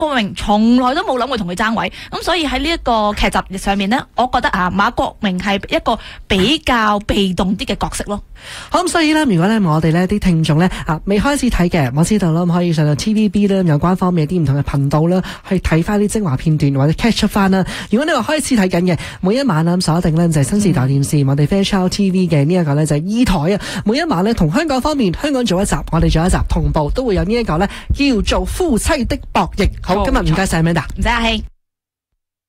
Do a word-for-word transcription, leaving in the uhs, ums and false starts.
國明從來都冇諗過同佢爭位，咁所以喺呢一個劇集上面呢，我覺得啊馬國明係一個比較被動啲嘅角色咯。 好，咁所以咧，如果咧我哋咧啲聽眾咧啊未開始睇嘅，我知道啦，可以上到 T V B 啦，有關方面啲唔同嘅頻道啦，去睇翻啲精華片段或者 catch up 翻啦。如果你話開始睇緊嘅，每一晚啊鎖定呢就係新時代電視，嗯、我哋 Fairchild T V 嘅呢一個呢就係 E 台啊，每一晚呢，同香港方面，香港做一集，我哋做一集，同步都會有呢一個呢叫做夫妻的博弈。好，好今日唔該晒 Amanda， 唔使客氣。